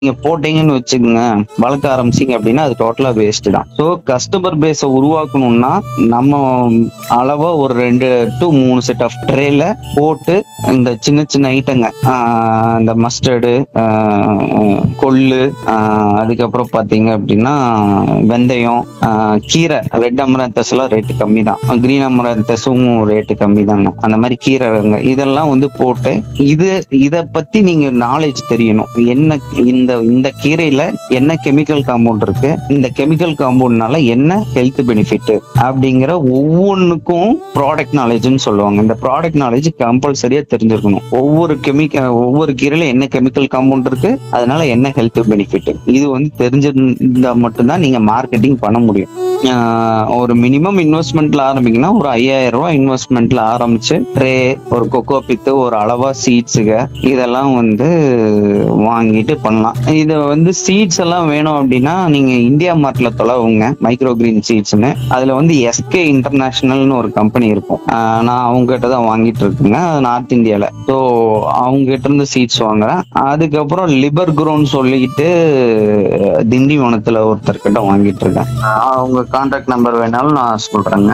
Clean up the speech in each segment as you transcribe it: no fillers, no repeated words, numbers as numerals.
நீங்க போட்டீங்கன்னு வச்சுக்கோங்க, வளர்க்க ஆரம்பிச்சீங்க அப்படின்னா அது டோட்டலா வேஸ்ட் தான். ஸோ கஸ்டமர் பேஸை உருவாக்கணும்னா நம்ம அளவா ஒரு 2 to 3 செட் ஆஃப் ட்ரேல போட்டு இந்த சின்ன சின்ன ஐட்டங்க, இந்த மஸ்டர்டு, கொள்ளு, அதுக்கப்புறம் பாத்தீங்க அப்படின்னா வெந்தயம், கீரை, ரெட் அமரந்தஸ் எல்லாம் ரேட்டு கம்மி தான், கிரீன் அமரந்தஸும் ரேட்டு கம்மி தாங்க. அந்த மாதிரி கீரை இதெல்லாம் வந்து போட்டு இத பத்தி நீங்க நாலேஜ் தெரியணும். என்ன இந்த கீரையில என்ன கெமிக்கல் காம்பவுண்ட் இருக்கு, இந்த கெமிக்கல் காம்பவுண்ட்னால என்ன ஹெல்த் பெனிஃபிட் அப்படிங்கிற ஒவ்வொன்றுக்கும் ப்ராடக்ட் நாலேஜ்னு சொல்லுவாங்க. இந்த ப்ராடக்ட் நாலேஜ் கம்பல்சரியா தெரிஞ்சிருக்கணும். ஒவ்வொரு கீரையில என்ன கெமிக்கல் காம்பவுண்ட் இருக்கு, அதனால என்ன ஹெல்த் பெனிஃபிட், இது வந்து தெரிஞ்சிருந்தா மட்டும்தான் நீங்க மார்க்கெட்டிங் பண்ண முடியும். ஒரு மினிமம் இன்வெஸ்ட்மெண்ட்ல ஆரம்பிங்கன்னா ஒரு 5000 ரூபாய் இன்வெஸ்ட்மெண்ட்ல ஆரம்பிச்சு ட்ரே, ஒரு கொக்கோ பித்து, ஒரு அளவா சீட்ஸுக இதெல்லாம் வந்து வாங்கிட்டு பண்ணலாம். இது வந்து சீட்ஸ் எல்லாம் வேணும் அப்படின்னா நீங்க இந்தியா மார்ட்ல தொலைவுங்க, மைக்ரோ கிரீன் சீட்ஸ்னு. அதுல வந்து எஸ்கே இன்டர்நேஷனல்னு ஒரு கம்பெனி இருக்கும். நான் அவங்க கிட்ட தான் வாங்கிட்டு இருக்குங்க, நார்த் இந்தியால. ஸோ அவங்க கிட்ட இருந்து சீட்ஸ் வாங்குறேன். அதுக்கப்புறம் லிபர் குரோன்னு சொல்லிட்டு திண்டிவனத்துல ஒருத்தர் கிட்ட வாங்கிட்டு இருக்கேன். அவங்க கான்டாக்ட் நம்பர் வேணாலும் நான் சொல்றேங்க,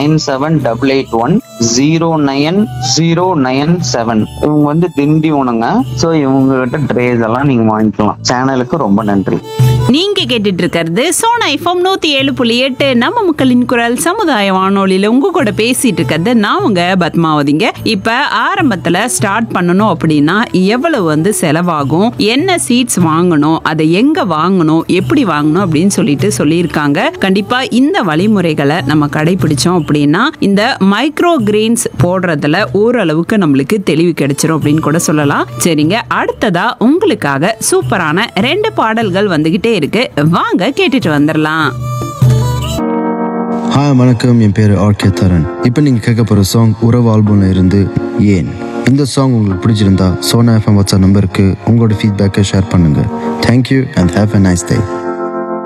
9788090997. இவங்க வந்து திண்டிவனங்க. ஸோ இவங்க கிட்ட ட்ரேஸ் எல்லாம் நீங்க வாங்கிக்கலாம். சேனலுக்கு ரொம்ப நன்றி. நீங்க கேட்டுட்டு இருக்கிறது சோனா எஃப்எம் 107.8 நம்ம மக்களின் குரல் சமுதாய வானொலியில உங்க கூட பேசிட்டு இருக்கிறது நான் உங்க பத்மாவதிங்க. இப்ப ஆரம்பத்துல ஸ்டார்ட் பண்ணணும் அப்படின்னா எவ்வளவு வந்து செலவாகும், என்ன சீட்ஸ் வாங்கணும், அதை எங்க வாங்கணும், எப்படி வாங்கணும் அப்படின்னு சொல்லியிருக்காங்க. கண்டிப்பா இந்த வழிமுறைகளை நம்ம கடைபிடிச்சோம் அப்படின்னா இந்த மைக்ரோ கிரெயின்ஸ் போடுறதுல ஓரளவுக்கு நம்மளுக்கு தெளிவு கிடைச்சிரும் அப்படின்னு கூட சொல்லலாம். சரிங்க, அடுத்ததா உங்களுக்காக சூப்பரான 2 பாடல்கள் வந்துகிட்டே இருக்கு, வாங்க கேட்டுட்டு வந்துடலாம். ஹாய் வணக்கம், என் பேர் ஆர்கே தரன். இப்போ நீங்கள் கேட்க போகிற சாங் உறவு ஆல்பம்ல இருந்து ஏன். இந்த சாங் உங்களுக்கு பிடிச்சிருந்தா சோனா எஃப்எம் வாட்ஸ்அப் நம்பருக்கு உங்களோட ஃபீட்பேக்கை ஷேர் பண்ணுங்கள். Thank you and have a nice day.